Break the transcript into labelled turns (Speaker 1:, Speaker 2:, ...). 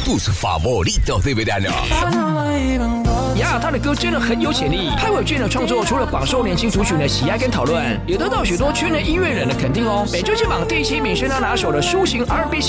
Speaker 1: tus favoritos de verano。
Speaker 2: 雅尔他的歌真的很有潜力，潘玮俊的创作除了广受年轻族群的喜爱跟讨论，也得到许多圈内音乐人的肯定哦。本周金榜第7名是他拿手的抒情 R&B。